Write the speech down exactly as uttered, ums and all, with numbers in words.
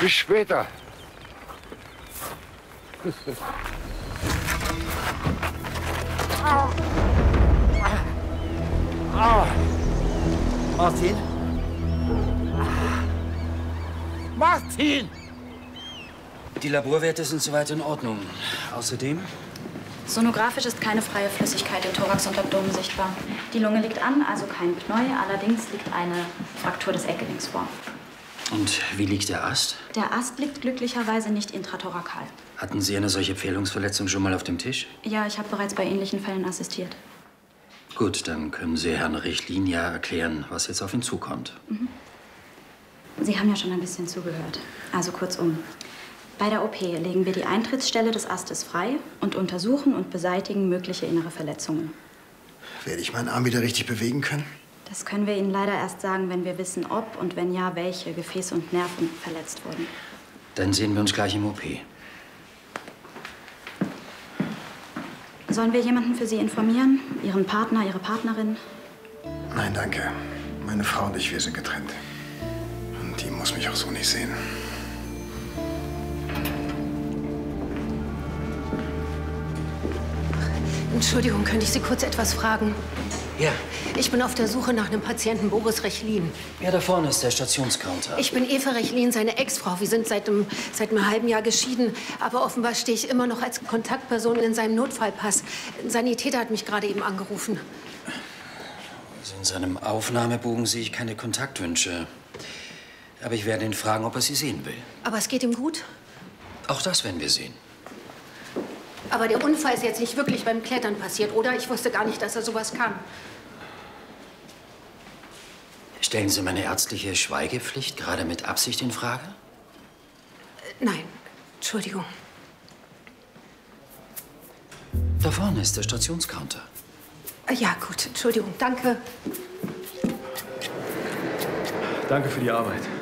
Bis später. Martin? Martin! Die Laborwerte sind soweit in Ordnung. Außerdem? Sonografisch ist keine freie Flüssigkeit in Thorax und Abdomen sichtbar. Die Lunge liegt an, also kein Pneu. Allerdings liegt eine Fraktur des Eckgelenks vor. Und wie liegt der Ast? Der Ast liegt glücklicherweise nicht intrathorakal. Hatten Sie eine solche Pfählungsverletzung schon mal auf dem Tisch? Ja, ich habe bereits bei ähnlichen Fällen assistiert. Gut, dann können Sie Herrn Richtlin ja erklären, was jetzt auf ihn zukommt. Mhm. Sie haben ja schon ein bisschen zugehört. Also kurzum. Bei der O P legen wir die Eintrittsstelle des Astes frei und untersuchen und beseitigen mögliche innere Verletzungen. Werde ich meinen Arm wieder richtig bewegen können? Das können wir Ihnen leider erst sagen, wenn wir wissen, ob und wenn ja, welche Gefäße und Nerven verletzt wurden. Dann sehen wir uns gleich im O P. Sollen wir jemanden für Sie informieren? Ihren Partner, Ihre Partnerin? Nein, danke. Meine Frau und ich, wir sind getrennt. Und die muss mich auch so nicht sehen. Entschuldigung, könnte ich Sie kurz etwas fragen? Ja. Ich bin auf der Suche nach einem Patienten, Boris Rechlin. Ja, da vorne ist der Stationscounter. Ich bin Eva Rechlin, seine Ex-Frau. Wir sind seit einem, seit einem halben Jahr geschieden. Aber offenbar stehe ich immer noch als Kontaktperson in seinem Notfallpass. Ein Sanitäter hat mich gerade eben angerufen. Also in seinem Aufnahmebogen sehe ich keine Kontaktwünsche. Aber ich werde ihn fragen, ob er Sie sehen will. Aber es geht ihm gut? Auch das werden wir sehen. Aber der Unfall ist jetzt nicht wirklich beim Klettern passiert, oder? Ich wusste gar nicht, dass er sowas kann. Stellen Sie meine ärztliche Schweigepflicht gerade mit Absicht in Frage? Äh, nein, Entschuldigung. Da vorne ist der Stationscounter. Äh, ja, gut, Entschuldigung, danke. Danke für die Arbeit.